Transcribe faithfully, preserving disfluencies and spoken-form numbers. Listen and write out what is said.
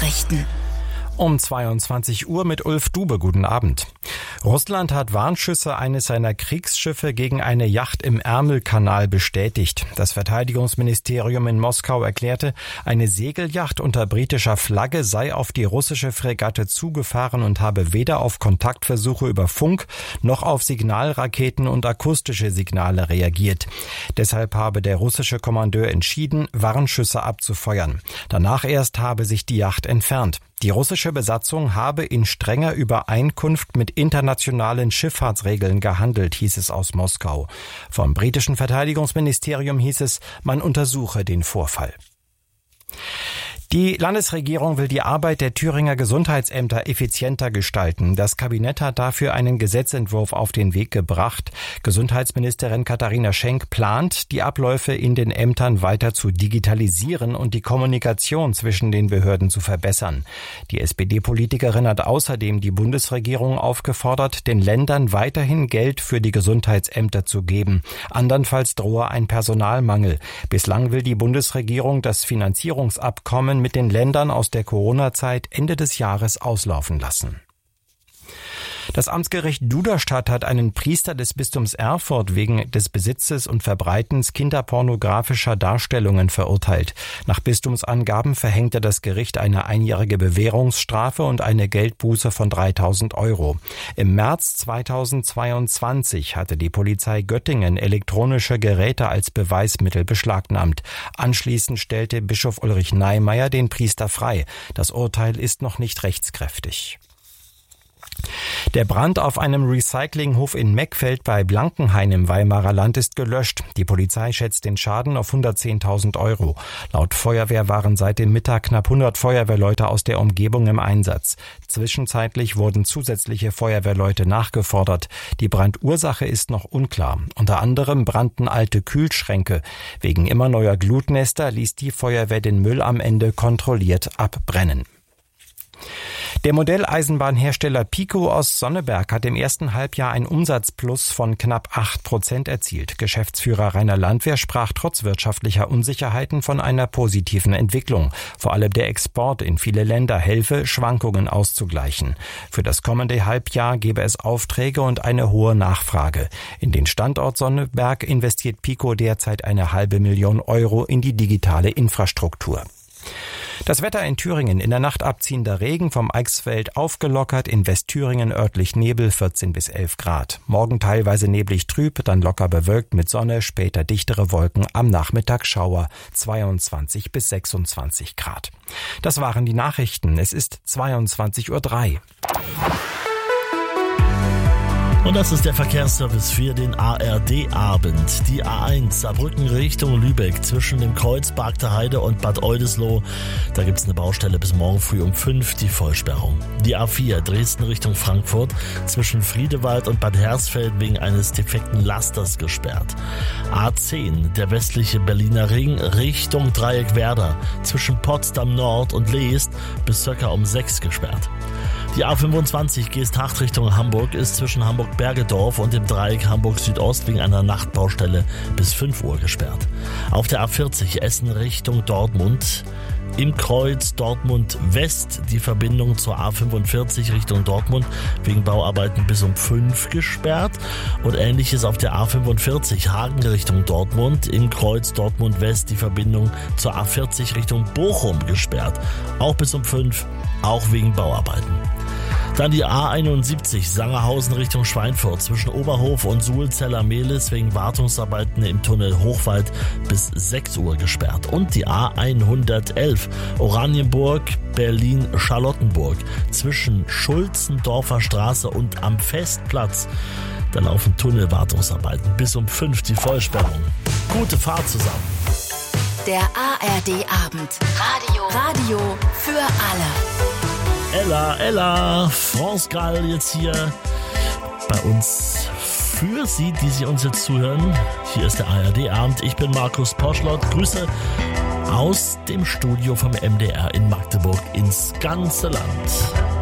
Nachrichten. Um zweiundzwanzig Uhr mit Ulf Dube. Guten Abend. Russland hat Warnschüsse eines seiner Kriegsschiffe gegen eine Yacht im Ärmelkanal bestätigt. Das Verteidigungsministerium in Moskau erklärte, eine Segelyacht unter britischer Flagge sei auf die russische Fregatte zugefahren und habe weder auf Kontaktversuche über Funk noch auf Signalraketen und akustische Signale reagiert. Deshalb habe der russische Kommandeur entschieden, Warnschüsse abzufeuern. Danach erst habe sich die Yacht entfernt. Die russische Besatzung habe in strenger Übereinkunft mit internationalen Schifffahrtsregeln gehandelt, hieß es aus Moskau. Vom britischen Verteidigungsministerium hieß es, man untersuche den Vorfall. Die Landesregierung will die Arbeit der Thüringer Gesundheitsämter effizienter gestalten. Das Kabinett hat dafür einen Gesetzentwurf auf den Weg gebracht. Gesundheitsministerin Katharina Schenk plant, die Abläufe in den Ämtern weiter zu digitalisieren und die Kommunikation zwischen den Behörden zu verbessern. Die S P D-Politikerin hat außerdem die Bundesregierung aufgefordert, den Ländern weiterhin Geld für die Gesundheitsämter zu geben. Andernfalls drohe ein Personalmangel. Bislang will die Bundesregierung das Finanzierungsabkommen mit den Ländern aus der Corona-Zeit Ende des Jahres auslaufen lassen. Das Amtsgericht Duderstadt hat einen Priester des Bistums Erfurt wegen des Besitzes und Verbreitens kinderpornografischer Darstellungen verurteilt. Nach Bistumsangaben verhängte das Gericht eine einjährige Bewährungsstrafe und eine Geldbuße von dreitausend Euro. Im März zweitausendzweiundzwanzig hatte die Polizei Göttingen elektronische Geräte als Beweismittel beschlagnahmt. Anschließend stellte Bischof Ulrich Neimeyer den Priester frei. Das Urteil ist noch nicht rechtskräftig. Der Brand auf einem Recyclinghof in Meckfeld bei Blankenhain im Weimarer Land ist gelöscht. Die Polizei schätzt den Schaden auf hundertzehntausend Euro. Laut Feuerwehr waren seit dem Mittag knapp hundert Feuerwehrleute aus der Umgebung im Einsatz. Zwischenzeitlich wurden zusätzliche Feuerwehrleute nachgefordert. Die Brandursache ist noch unklar. Unter anderem brannten alte Kühlschränke. Wegen immer neuer Glutnester ließ die Feuerwehr den Müll am Ende kontrolliert abbrennen. Der Modelleisenbahnhersteller Pico aus Sonneberg hat im ersten Halbjahr einen Umsatzplus von knapp acht Prozent erzielt. Geschäftsführer Rainer Landwehr sprach trotz wirtschaftlicher Unsicherheiten von einer positiven Entwicklung. Vor allem der Export in viele Länder helfe, Schwankungen auszugleichen. Für das kommende Halbjahr gebe es Aufträge und eine hohe Nachfrage. In den Standort Sonneberg investiert Pico derzeit eine halbe Million Euro in die digitale Infrastruktur. Das Wetter in Thüringen: in der Nacht abziehender Regen, vom Eichsfeld aufgelockert, in Westthüringen örtlich Nebel, vierzehn bis elf Grad. Morgen teilweise neblig trüb, dann locker bewölkt mit Sonne, später dichtere Wolken, am Nachmittag Schauer, zweiundzwanzig bis sechsundzwanzig Grad. Das waren die Nachrichten. Es ist zweiundzwanzig Uhr drei. Und das ist der Verkehrsservice für den A R D-Abend. Die A eins Saarbrücken Richtung Lübeck zwischen dem Kreuz Bargter Heide und Bad Oldesloe. Da gibt's eine Baustelle bis morgen früh um fünf, die Vollsperrung. Die A vier Dresden Richtung Frankfurt zwischen Friedewald und Bad Hersfeld wegen eines defekten Lasters gesperrt. A zehn der westliche Berliner Ring Richtung Dreieck Werder zwischen Potsdam Nord und Leest bis circa um sechs gesperrt. Die A fünfundzwanzig Geesthacht Richtung Hamburg ist zwischen Hamburg-Bergedorf und dem Dreieck Hamburg-Südost wegen einer Nachtbaustelle bis fünf Uhr gesperrt. Auf der A vierzig Essen Richtung Dortmund im Kreuz Dortmund West die Verbindung zur A fünfundvierzig Richtung Dortmund wegen Bauarbeiten bis um fünf gesperrt und ähnliches auf der A fünfundvierzig Hagen Richtung Dortmund im Kreuz Dortmund West die Verbindung zur A vierzig Richtung Bochum gesperrt, auch bis um fünf, auch wegen Bauarbeiten. Dann die A einundsiebzig Sangerhausen Richtung Schweinfurt zwischen Oberhof und Suhlzeller-Mehlis wegen Wartungsarbeiten im Tunnel Hochwald bis sechs Uhr gesperrt. Und die A hundertelf Oranienburg Berlin-Charlottenburg zwischen Schulzendorfer Straße und am Festplatz. Da laufen Tunnelwartungsarbeiten bis um fünf, die Vollsperrung. Gute Fahrt zusammen. Der A R D-Abend. Radio. Radio für alle. Ella, Ella, France Gall jetzt hier bei uns für Sie, die Sie uns jetzt zuhören. Hier ist der A R D-Abend. Ich bin Markus Poschlott. Grüße aus dem Studio vom M D R in Magdeburg ins ganze Land.